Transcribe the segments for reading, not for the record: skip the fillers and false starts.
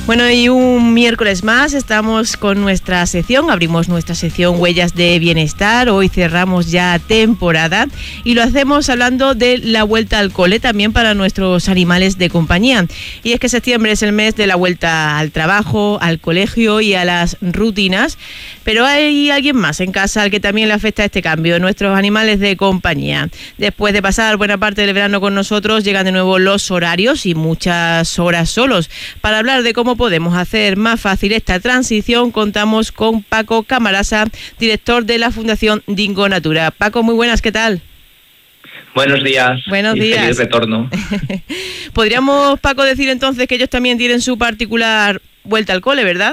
Bueno, y un miércoles más estamos con nuestra sección, abrimos nuestra sección Huellas de Bienestar. Hoy cerramos ya temporada y lo hacemos hablando de la vuelta al cole también para nuestros animales de compañía. Y es que septiembre es el mes de la vuelta al trabajo, al colegio y a las rutinas, pero hay alguien más en casa al que también le afecta este cambio, nuestros animales de compañía. Después de pasar buena parte del verano con nosotros, llegan de nuevo los horarios y muchas horas solos. Para hablar de cómo podemos hacer más fácil esta transición, contamos con Paco Camarasa, director de la Fundación Dingo Natura. Paco, muy buenas, ¿qué tal? Buenos días. Buenos días. Feliz retorno. Podríamos, Paco, decir entonces que ellos también tienen su particular vuelta al cole, ¿verdad?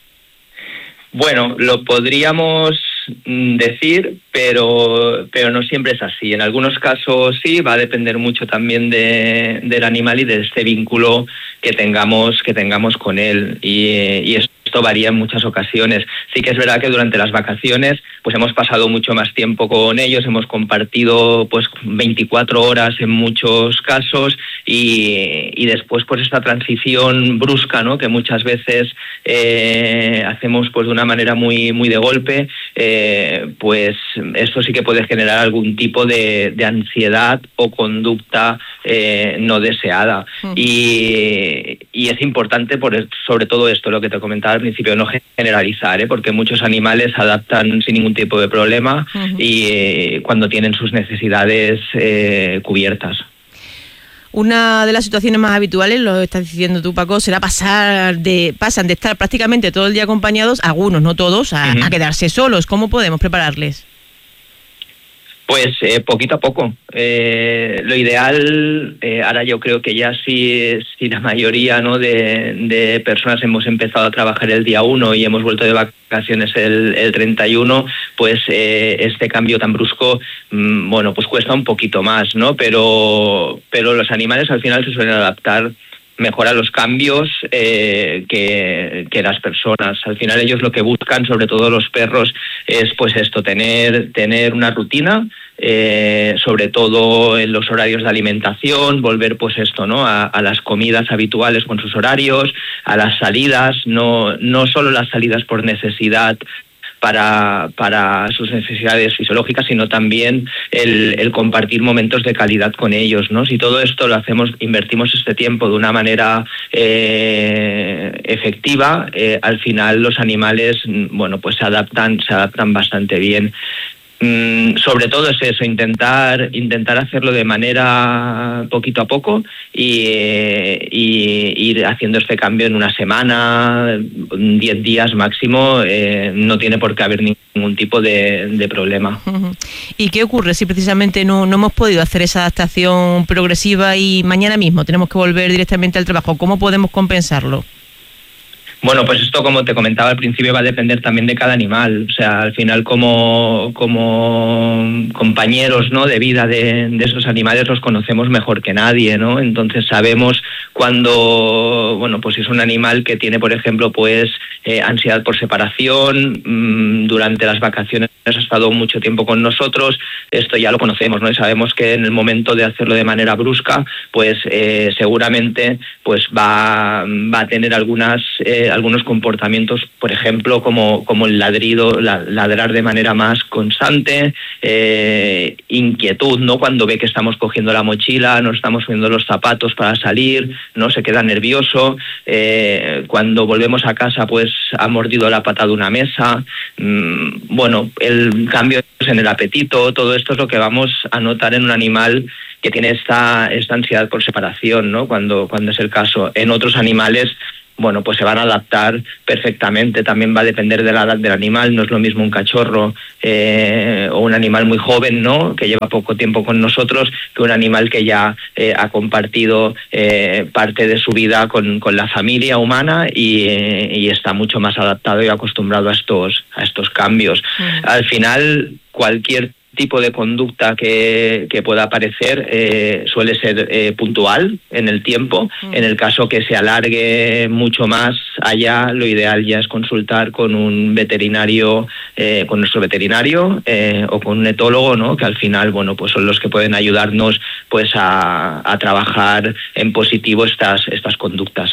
Bueno, lo podríamos decir, pero no siempre es así. En algunos casos sí, va a depender mucho también del animal y de este vínculo que tengamos con él. Y esto varía en muchas ocasiones. Sí que es verdad que durante las vacaciones pues hemos pasado mucho más tiempo con ellos, hemos compartido pues 24 horas en muchos casos y después pues esta transición brusca, ¿no?, que muchas veces hacemos pues de una manera muy de golpe, pues esto sí que puede generar algún tipo de ansiedad o conducta no deseada. Y es importante, sobre todo esto, lo que te comentaba al principio, no generalizar, porque muchos animales se adaptan sin ningún tipo de problema y cuando tienen sus necesidades cubiertas. Una de las situaciones más habituales, lo estás diciendo tú, Paco, será pasan de estar prácticamente todo el día acompañados, algunos, no todos, a quedarse solos. ¿Cómo podemos prepararles? Pues poquito a poco. Lo ideal, ahora yo creo que ya si la mayoría, ¿no?, de personas hemos empezado a trabajar el día 1 y hemos vuelto de vacaciones el 31, pues este cambio tan brusco, bueno, pues cuesta un poquito más, ¿no? Pero los animales al final se suelen adaptar mejor a los cambios que las personas. Al final ellos lo que buscan, sobre todo los perros, es pues esto, tener una rutina, sobre todo en los horarios de alimentación, volver pues esto, ¿no?, a las comidas habituales con sus horarios, a las salidas, no solo las salidas por necesidad para sus necesidades fisiológicas, sino también el compartir momentos de calidad con ellos, ¿no? Si todo esto lo hacemos, invertimos este tiempo de una manera efectiva, al final los animales, bueno, pues se adaptan bastante bien. Sobre todo es eso, intentar hacerlo de manera poquito a poco y ir haciendo este cambio en una semana, 10 días máximo. No tiene por qué haber ningún tipo de problema. ¿Y qué ocurre si precisamente no hemos podido hacer esa adaptación progresiva y mañana mismo tenemos que volver directamente al trabajo? ¿Cómo podemos compensarlo? Bueno, pues esto, como te comentaba al principio, va a depender también de cada animal. O sea, al final como compañeros, ¿no?, de vida de esos animales los conocemos mejor que nadie, ¿no? Entonces sabemos cuando, bueno, pues si es un animal que tiene, por ejemplo, pues ansiedad por separación, durante las vacaciones ha estado mucho tiempo con nosotros, esto ya lo conocemos, ¿no? Y sabemos que en el momento de hacerlo de manera brusca, pues seguramente pues va a tener algunos comportamientos, por ejemplo, como el ladrido, ladrar de manera más constante, inquietud, ¿no?, cuando ve que estamos cogiendo la mochila, nos estamos poniendo los zapatos para salir, no se queda nervioso, cuando volvemos a casa pues ha mordido la pata de una mesa, bueno, el cambio en el apetito, todo esto es lo que vamos a notar en un animal que tiene esta ansiedad por separación, ¿no?, cuando es el caso. En otros animales, bueno, pues se van a adaptar perfectamente. También va a depender de la edad del animal. No es lo mismo un cachorro o un animal muy joven, ¿no?, que lleva poco tiempo con nosotros, que un animal que ya ha compartido parte de su vida con la familia humana y está mucho más adaptado y acostumbrado a estos cambios. Al final, cualquier tipo de conducta que pueda aparecer suele ser puntual en el tiempo. En el caso que se alargue mucho más allá, lo ideal ya es consultar con un veterinario, con nuestro veterinario o con un etólogo, ¿no? Que al final, bueno, pues son los que pueden ayudarnos pues a trabajar en positivo estas conductas.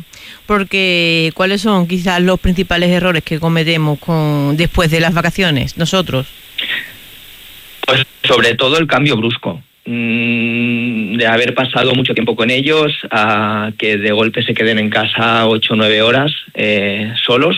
Porque ¿cuáles son quizás los principales errores que cometemos después de las vacaciones nosotros? Pues sobre todo el cambio brusco. De haber pasado mucho tiempo con ellos a que de golpe se queden en casa 8 o 9 horas solos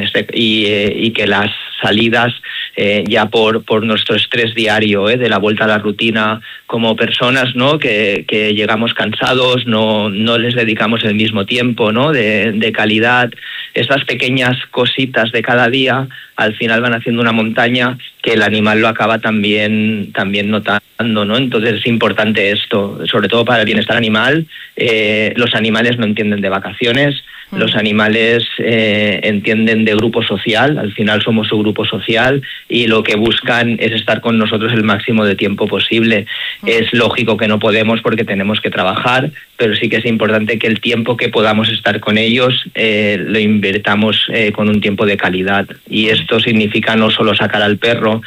y que las salidas ya por nuestro estrés diario de la vuelta a la rutina como personas, ¿no? Que llegamos cansados, no les dedicamos el mismo tiempo, ¿no? de calidad. Estas pequeñas cositas de cada día al final van haciendo una montaña que el animal lo acaba también notando, ¿no? Entonces es importante esto, sobre todo para el bienestar animal. Los animales no entienden de vacaciones. Los animales entienden de grupo social, al final somos su grupo social y lo que buscan es estar con nosotros el máximo de tiempo posible. Es lógico que no podemos porque tenemos que trabajar, pero sí que es importante que el tiempo que podamos estar con ellos lo invirtamos con un tiempo de calidad. Y esto significa no solo sacar al perro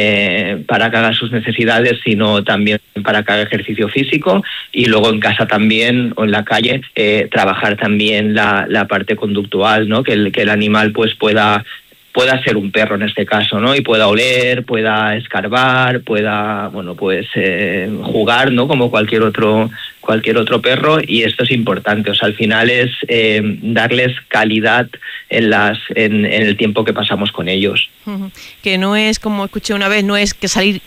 para que haga sus necesidades, sino también para que haga ejercicio físico y luego en casa también o en la calle trabajar también la parte conductual, ¿no? Que el animal pues pueda ser un perro en este caso, ¿no? Y pueda oler, pueda escarbar, pueda, bueno, pues jugar, ¿no? Como cualquier otro perro, y esto es importante. O sea, al final es darles calidad en el tiempo que pasamos con ellos. Que no es, como escuché una vez, no es que salir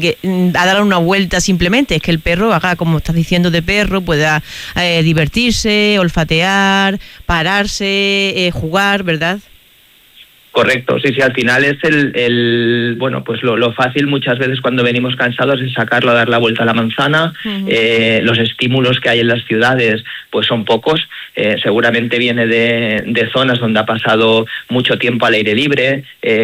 a dar una vuelta simplemente, es que el perro haga, como estás diciendo, de perro, pueda divertirse, olfatear, pararse, jugar, ¿verdad? Correcto, sí, al final es bueno, pues lo fácil muchas veces cuando venimos cansados es sacarlo a dar la vuelta a la manzana. Los estímulos que hay en las ciudades pues son pocos, seguramente viene de zonas donde ha pasado mucho tiempo al aire libre,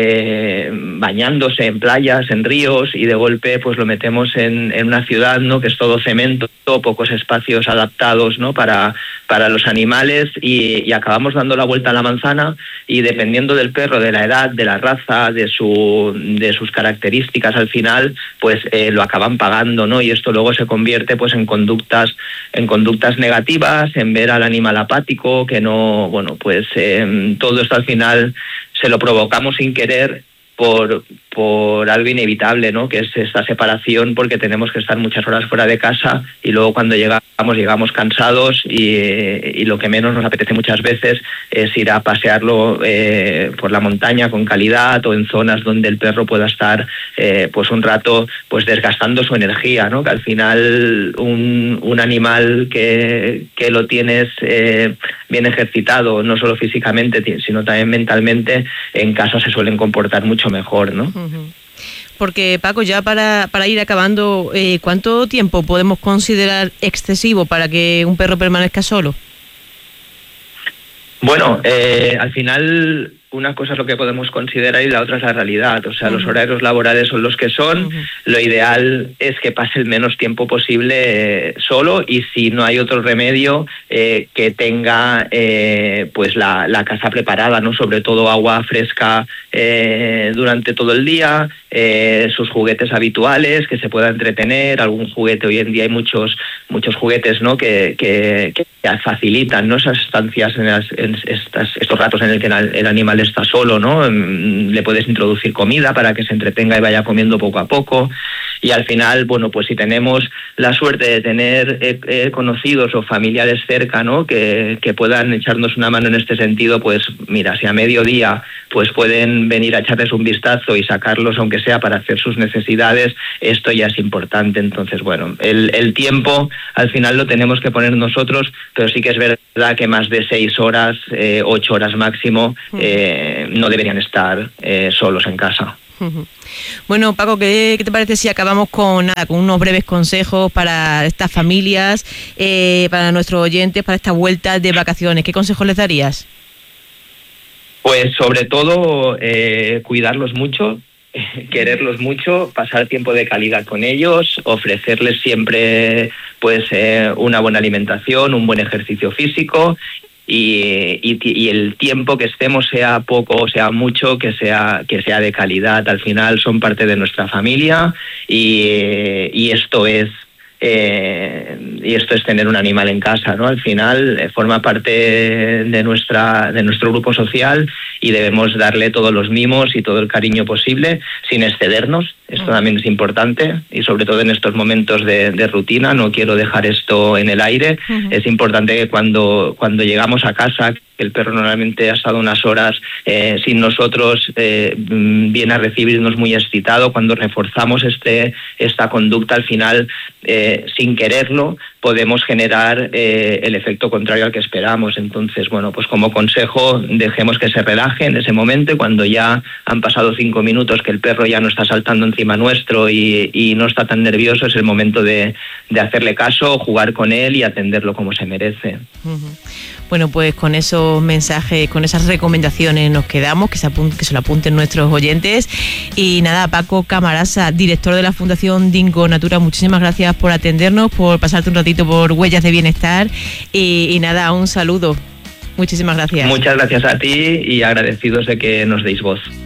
bañándose en playas, en ríos, y de golpe pues lo metemos en una ciudad, ¿no? Que es todo cemento, pocos espacios adaptados, ¿no? para los animales, y acabamos dando la vuelta a la manzana, y dependiendo del perro, de la edad, de la raza, de sus características, al final pues lo acaban pagando, ¿no? Y esto luego se convierte pues en conductas negativas, en ver al animal apático, que no, bueno, pues todo esto al final se lo provocamos sin querer por algo inevitable, ¿no? Que es esta separación, porque tenemos que estar muchas horas fuera de casa y luego cuando llegamos cansados y lo que menos nos apetece muchas veces es ir a pasearlo por la montaña con calidad o en zonas donde el perro pueda estar pues un rato pues desgastando su energía, ¿no? Que al final un animal que lo tienes bien ejercitado, no solo físicamente sino también mentalmente, en casa se suelen comportar mucho mejor, ¿no? Porque, Paco, ya para ir acabando, ¿cuánto tiempo podemos considerar excesivo para que un perro permanezca solo? Bueno, al final una cosa es lo que podemos considerar y la otra es la realidad. O sea, los horarios laborales son los que son. Lo ideal es que pase el menos tiempo posible solo, y si no hay otro remedio, que tenga pues la casa preparada, ¿no? Sobre todo agua fresca durante todo el día, sus juguetes habituales, que se pueda entretener, algún juguete. Hoy en día hay muchos juguetes, ¿no? que facilitan, ¿no? Esas estancias estos ratos en el que el animal está solo, ¿no? Le puedes introducir comida para que se entretenga y vaya comiendo poco a poco. Y al final, bueno, pues si tenemos la suerte de tener conocidos o familiares cerca, ¿no? que puedan echarnos una mano en este sentido, pues mira, si a mediodía pues pueden venir a echarles un vistazo y sacarlos, aunque sea para hacer sus necesidades, esto ya es importante. Entonces, bueno, el tiempo al final lo tenemos que poner nosotros, pero sí que es verdad que más de 6 horas, 8 horas máximo, no deberían estar solos en casa. Bueno, Paco, ¿qué te parece si acabamos con unos breves consejos para estas familias, para nuestros oyentes, para esta vuelta de vacaciones? ¿Qué consejos les darías? Pues sobre todo cuidarlos mucho, quererlos mucho, pasar tiempo de calidad con ellos, ofrecerles siempre pues una buena alimentación, un buen ejercicio físico y el tiempo que estemos, sea poco o sea mucho, que sea de calidad. Al final son parte de nuestra familia y esto es tener un animal en casa, ¿no? Al final forma parte de nuestro grupo social y debemos darle todos los mimos y todo el cariño posible sin excedernos. Esto también es importante y sobre todo en estos momentos de rutina, no quiero dejar esto en el aire. Es importante que cuando llegamos a casa, que el perro normalmente ha estado unas horas sin nosotros, viene a recibirnos muy excitado. Cuando reforzamos esta conducta, al final, sin quererlo, podemos generar el efecto contrario al que esperamos. Entonces, bueno, pues como consejo, dejemos que se relaje en ese momento y cuando ya han pasado 5 minutos, que el perro ya no está saltando encima nuestro y no está tan nervioso, es el momento de hacerle caso, jugar con él y atenderlo como se merece. Bueno, pues con esos mensajes, con esas recomendaciones nos quedamos, que se lo apunten nuestros oyentes. Y nada, Paco Camarasa, director de la Fundación Dingo Natura, muchísimas gracias por atendernos, por pasarte un ratito por Huellas de Bienestar y nada, un saludo. Muchísimas gracias. Muchas gracias a ti y agradecidos de que nos deis voz.